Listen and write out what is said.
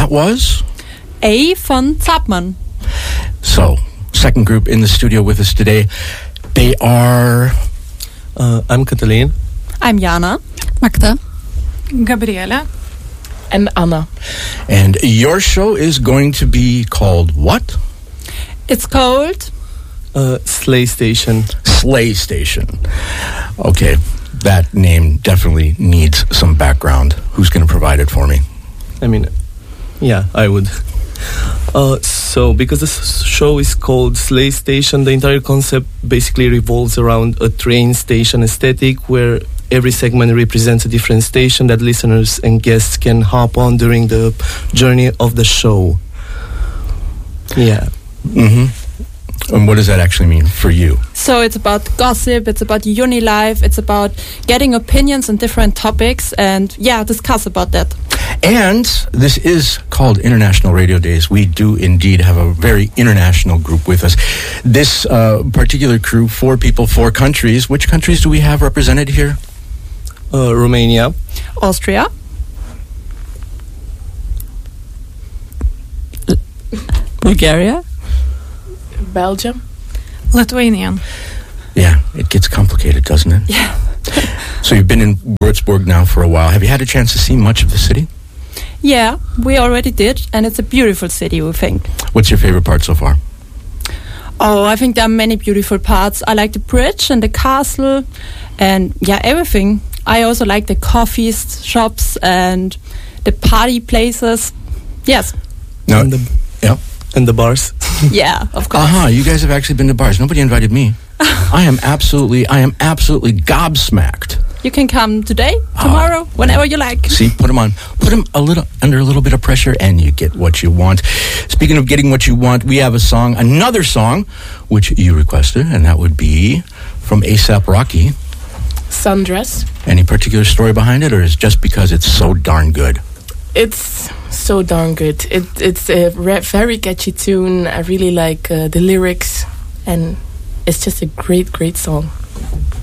that was? A von Zapman. So, second group in the studio with us today. They are... I'm Katalin. I'm Jana. Magda. Gabriela. And Anna. And your show is going to be called what? It's called... Slay Station. Slay Station. Okay, that name definitely needs some background. Who's going to provide it for me? I mean, yeah, I would. So, because the show is called Slay Station, the entire concept basically revolves around a train station aesthetic where every segment represents a different station that listeners and guests can hop on during the journey of the show. Yeah. Mm-hmm. And what does that actually mean for you? So it's about gossip, it's about Unilife, it's about getting opinions on different topics and, discuss about that. And this is called International Radio Days. We do indeed have a very international group with us. This particular crew, 4 people, 4 countries. Which countries do we have represented here? Romania. Austria. Bulgaria. Belgium. Lithuanian. Yeah, it gets complicated, doesn't it? Yeah. So you've been in Würzburg now for a while. Have you had a chance to see much of the city? Yeah, we already did, and it's a beautiful city, we think. What's your favorite part so far? Oh, I think there are many beautiful parts. I like the bridge and the castle and, everything. I also like the coffee shops and the party places. Yes. No. And the bars. Yeah, of course. You guys have actually been to bars. Nobody invited me. I am absolutely gobsmacked. You can come today, tomorrow, whenever you like. See, put them under a little bit of pressure, and you get what you want. Speaking of getting what you want, we have another song, which you requested, and that would be from A$AP Rocky. Sundress. Any particular story behind it, or is it just because it's so darn good? It's so darn good. It's a very catchy tune. I really like the lyrics, and it's just a great, great song.